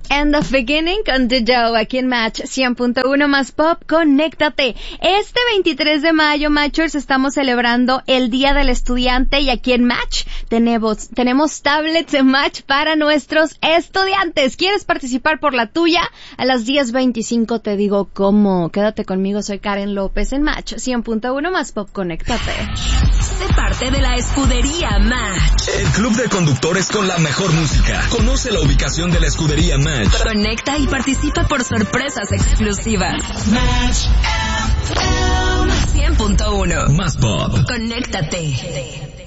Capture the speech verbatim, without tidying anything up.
and the Beginning con The Doe aquí en Match cien punto uno más Pop. Conéctate. Este veintitrés de mayo, Matchers, estamos celebrando el Día del Estudiante y aquí en Match tenemos, tenemos tablets de Match para nuestros estudiantes. ¿Quieres participar por la tuya? A las diez veinticinco te digo cómo. Quédate conmigo, soy Karen López en Match cien punto uno más Pop. Conéctate. Sé parte de la escudería Match. El club de conductores con la mejor música. Conoce la ubicación de la escudería Match. Conecta y participa por sorpresas exclusivas. Match F M cien punto uno más Pop. Conéctate.